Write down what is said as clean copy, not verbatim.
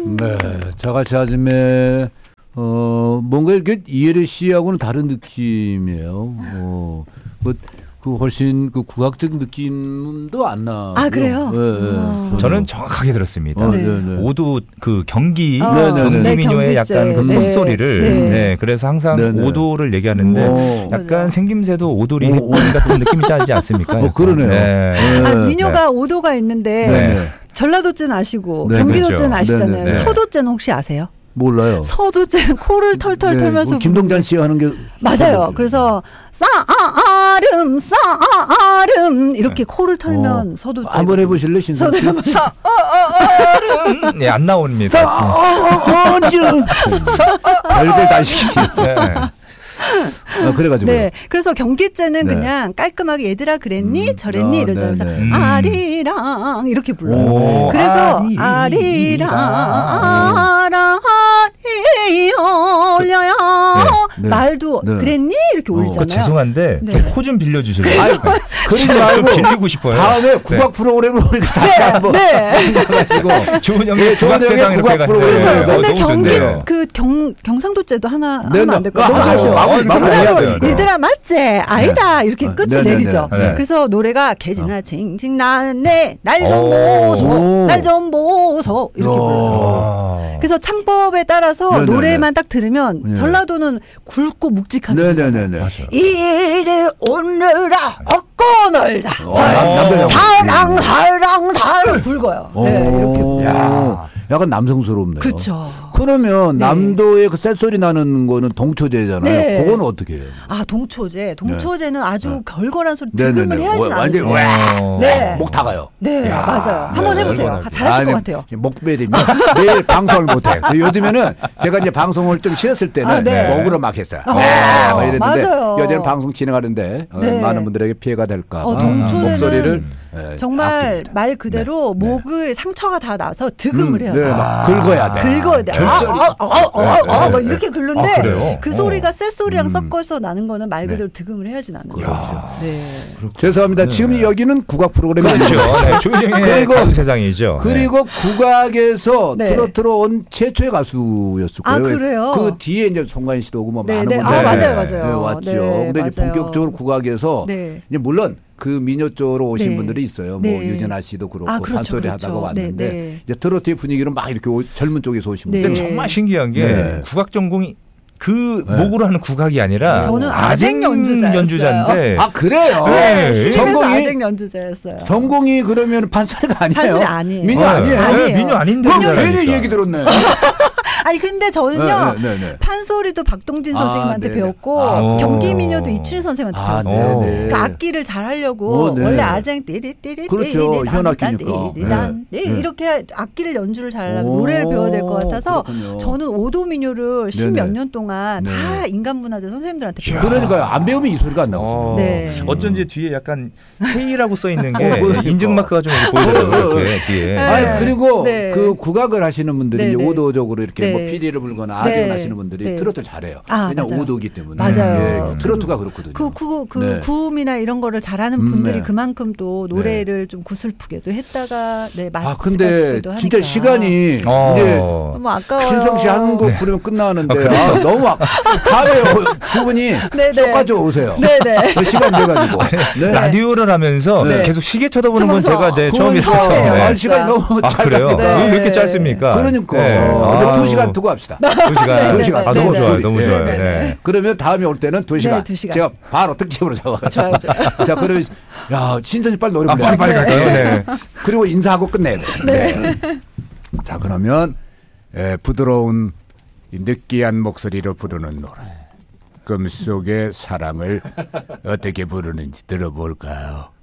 네, 자갈치 아줌매 뭔가 이렇게 이혜리 씨하고는 다른 느낌이에요. 그 훨씬 그 국악적 느낌도 안 나. 아 그래요? 네. 저는 정확하게 들었습니다. 네. 오도 그 경기 네, 민요의 약간 그 콧소리를 네. 그래서 항상 네. 오도를 얘기하는데 약간 생김새도 오돌이 같은 느낌이 나지 않습니까? 그러네요. 네. 민요가 오도가 있는데 네. 전라도제는 아시고 네, 경기도제는 그렇죠. 아시잖아요. 네. 서도제는 혹시 아세요? 몰라요. 서도제는 코를 털털 털면서 김동잔 씨 하는 게 맞아요. 그래서 싸아름 이렇게 코를 털면 서도제. 한번 해보실래 신선 씨? 네, 안 나옵니다. 별걸 다 시키지. 네. 그래가지고. 네. 그래서 경기제는 네. 그냥 깔끔하게 얘들아 그랬니 저랬니 이러면서 네. 아리랑 이렇게 불러요. 오, 그래서 아리랑 올려요. 네. 말도 네. 그랬니 이렇게 올리잖아요. 죄송한데 네. 코 좀 빌려주실래요? 아유, 그러지 진짜 좀 말고 빌리고 싶어요. 다음에 국악 네. 프로그램을 우리가 다시 한번 해가지고 좋은 형의 좋은 국악 세상 형의 이렇게 국악 프로그램. 가는데 그래서 근데 너무 경기 좋네요. 그 경상도제도 하나 네, 하면 안 될까요? 네. 너무 아, 좋죠. 마무리 해야 돼요. 경상도 얘들아 맞지? 아니다 이렇게 끝을 네, 네, 내리죠. 네, 네. 그래서 노래가 개지나 징징 나네 날 좀 오. 보소 날 좀 보소 이렇게 불러요. 그래서 창법에 따라서 네네네. 노래만 딱 들으면 네. 전라도는 굵고 묵직하게 네네네네. 이리 오느라 얻고 놀자 남자냐. 사랑 굵어요. 네, 이렇게. 야, 약간 남성스럽네요. 그렇죠. 그러면 네. 남도의 그 쇳소리 나는 거는 동초제잖아요. 네. 그건 어떻게 해요? 아 동초제는 아주 결걸한 소리 네네네. 득음을 해야지 완전 않으죠. 네. 목 다 가요. 네, 맞아요. 한번 해보세요. 잘하실 것 같아요. 목베리면 매일 방송을 못해. 요즘에는 제가 이제 방송을 좀 쉬었을 때는 아, 네. 목으로 막 했어요. 어, 막 이랬는데 맞아요. 여전히 방송 진행하는데 네. 많은 분들에게 피해가 될까 봐 동초제는 목소리를 정말 아낍니다. 말 그대로 네. 목의 상처가 다 나서 득음을 해야 돼요. 네, 막 긁어야 돼. 긁어야 돼. 막 이렇게 긁는데 아, 그래요? 그 소리가 쇳 소리랑 섞어서 나는 거는 말 그대로 득음을 해야지 나는 거예요. 그렇죠. 네. 죄송합니다. 지금 여기는 국악 프로그램이 그렇죠. 아니죠. 네, 조인영의 가수 세상이죠. 그리고 국악에서 네. 트로트로 온 최초의 가수였을 거예요. 아, 그래요? 그 뒤에 이제 송가인 씨도 오고 뭐 네, 많은 네. 분들이 아, 맞아요, 네, 맞아요. 왔죠. 네, 근데 이제 맞아요. 본격적으로 국악에서 네. 이제 물론 그 민요 쪽으로 오신 네. 분들이 있어요. 네. 뭐 유진아 씨도 그렇고 아, 그렇죠, 판소리 그렇죠. 하다가 왔는데 네, 네. 이제 트로트의 분위기로 막 이렇게 젊은 쪽에서 오신 네. 분들. 근데 정말 신기한 게 네. 국악 전공이 그 네. 목으로 하는 국악이 아니라 저는 아쟁 연주자였어요. 연주자인데 아 그래요? 네. 시집에서 전공이- 아쟁 연주자였어요. 전공이 그러면 판소리가 아니에요? 판소리 아니에요. 민요 아니에요? 아니에요. 민요 아닌데 그럼 그러니까. 괜히 얘기 들었네. 아니 근데 저는요 네, 네, 네. 판소리도 박동진 아, 선생님한테 네네. 배웠고 아, 경기민요도 이춘희 선생님한테 아, 배웠어요. 네네. 그 악기를 잘 하려고 네. 원래 아쟁 띠리띠리 그렇죠. 현악기니까. 네. 이렇게 악기를 연주를 잘하려면 오, 노래를 배워야 될 것 같아서 그렇군요. 저는 오도민요를 네네. 10몇 년 동안 네. 다 인간문화재 선생님들한테 배웠어요. 그러니까요. 안 배우면 이 소리가 안 나오거든요. 네. 어쩐지 뒤에 약간 K라고 써 있는 게 그러니까. 인증 마크가 좀 이렇게 보이더라고요. 이렇게 뒤에. 네. 아니 그리고 네. 그 국악을 하시는 분들이 네, 이제 네. 오도적으로 이렇게 네. 뭐 피리를 불거나 네. 아쟁을 하시는 분들이 네. 트로트를 잘해요. 아, 왜냐면 맞아요. 오도이기 때문에. 맞아요. 예, 트로트가 그렇거든요. 그 네. 구음이나 이런 거를 잘하는 분들이 네. 그만큼 또 노래를 좀 구슬프게도 했다가 아 근데 하니까. 진짜 시간이 이제 너무 아까워요. 신성 씨 한 곡 부르면 끝나는데 아, 너무 다음에 두 분이 네네. 똑같이 오세요. 네네. 그 시간 돼가지고. 네. 라디오를 하면서 네. 계속 시계 쳐다보는 건 그래서 제가 그건 처음이라서. 처음이에요. 아, 네. 시간이 너무 아 그래요? 짧다. 네. 왜 이렇게 짧습니까? 그러니까. 네. 근데 아유. 2시간 두고 합시다. 2시간. 두 시간. 아 너무 네, 좋아요. 네. 너무 네, 좋아요. 네, 네. 그러면 다음에 올 때는 2시간. 네, 2시간. 제가 바로 특집으로 잡아가지고. 좋아요. 자, 그러면 야 신선이 빨리 노래 아 불러야 빨리 돼. 갈까요? 네. 그리고 인사하고 끝내야 돼. 네. 자, 그러면 부드러운 이 느끼한 목소리로 부르는 노래. 꿈속의 사랑을 어떻게 부르는지 들어볼까요?